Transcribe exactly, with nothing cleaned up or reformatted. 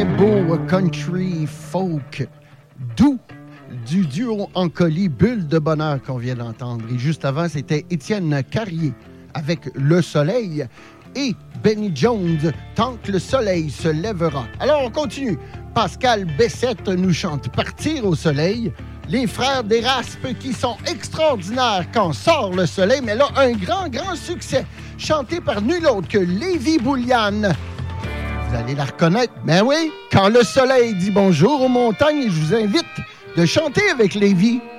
beau country folk doux du duo Ancoli, Bulle de bonheur qu'on vient d'entendre. Et juste avant, c'était Étienne Carrier avec Le Soleil et Benny Jones, Tant que le soleil se lèvera. Alors, on continue. Pascal Bessette nous chante Partir au soleil. Les frères des Raspes qui sont extraordinaires quand sort le soleil, mais là, un grand, grand succès, chanté par nul autre que Lévi Bouliane. Vous allez la reconnaître. Ben oui, quand le soleil dit bonjour aux montagnes, je vous invite de chanter avec Lévi.